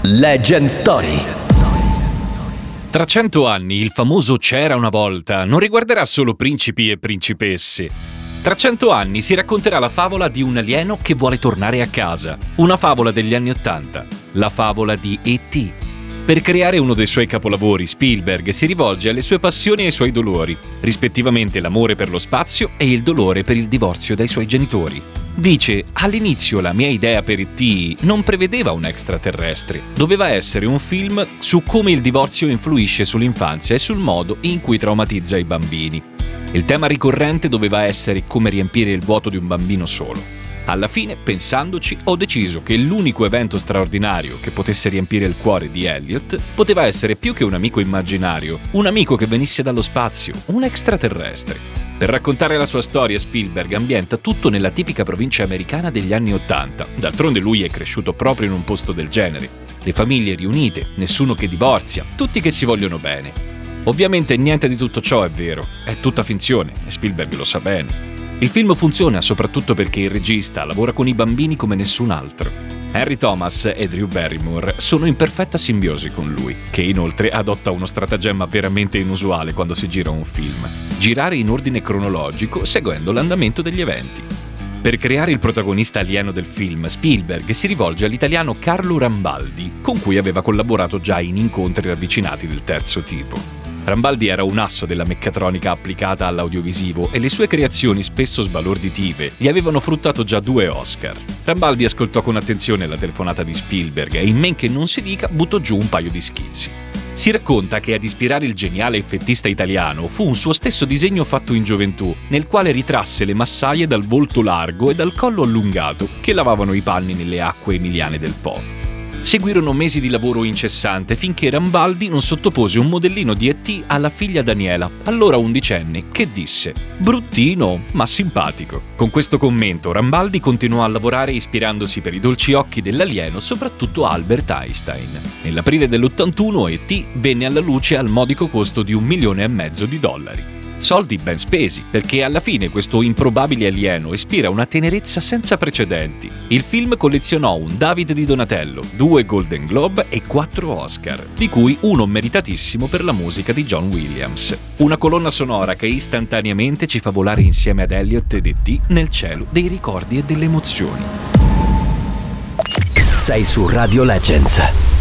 Legend Story. Tra 100 anni il famoso C'era una volta non riguarderà solo principi e principesse. Tra 100 anni si racconterà la favola di un alieno che vuole tornare a casa. Una favola degli anni '80, la favola di E.T. Per creare uno dei suoi capolavori, Spielberg si rivolge alle sue passioni e ai suoi dolori, rispettivamente l'amore per lo spazio e il dolore per il divorzio dai suoi genitori. Dice: all'inizio la mia idea per E.T. non prevedeva un extraterrestre. Doveva essere un film su come il divorzio influisce sull'infanzia e sul modo in cui traumatizza i bambini. Il tema ricorrente doveva essere come riempire il vuoto di un bambino solo. Alla fine, pensandoci, ho deciso che l'unico evento straordinario che potesse riempire il cuore di Elliot poteva essere più che un amico immaginario, un amico che venisse dallo spazio, un extraterrestre. Per raccontare la sua storia, Spielberg ambienta tutto nella tipica provincia americana degli anni '80. D'altronde lui è cresciuto proprio in un posto del genere. Le famiglie riunite, nessuno che divorzia, tutti che si vogliono bene. Ovviamente niente di tutto ciò è vero, è tutta finzione e Spielberg lo sa bene. Il film funziona soprattutto perché il regista lavora con i bambini come nessun altro. Henry Thomas e Drew Barrymore sono in perfetta simbiosi con lui, che inoltre adotta uno stratagemma veramente inusuale quando si gira un film: girare in ordine cronologico seguendo l'andamento degli eventi. Per creare il protagonista alieno del film, Spielberg si rivolge all'italiano Carlo Rambaldi, con cui aveva collaborato già in incontri ravvicinati del terzo tipo. Rambaldi era un asso della meccatronica applicata all'audiovisivo e le sue creazioni, spesso sbalorditive, gli avevano fruttato già 2 Oscar. Rambaldi ascoltò con attenzione la telefonata di Spielberg e, in men che non si dica, buttò giù un paio di schizzi. Si racconta che ad ispirare il geniale effettista italiano fu un suo stesso disegno fatto in gioventù, nel quale ritrasse le massaie dal volto largo e dal collo allungato che lavavano i panni nelle acque emiliane del Po. Seguirono mesi di lavoro incessante finché Rambaldi non sottopose un modellino di E.T. alla figlia Daniela, allora undicenne, che disse: bruttino, ma simpatico. Con questo commento Rambaldi continuò a lavorare ispirandosi per i dolci occhi dell'alieno soprattutto a Albert Einstein. Nell'aprile dell'81 E.T. venne alla luce al modico costo di $1,5 milioni. Soldi ben spesi, perché alla fine questo improbabile alieno ispira una tenerezza senza precedenti. Il film collezionò un David di Donatello, 2 Golden Globe e 4 Oscar, di cui uno meritatissimo per la musica di John Williams. Una colonna sonora che istantaneamente ci fa volare insieme ad Elliot ed E.T. nel cielo dei ricordi e delle emozioni. Sei su Radio Legends.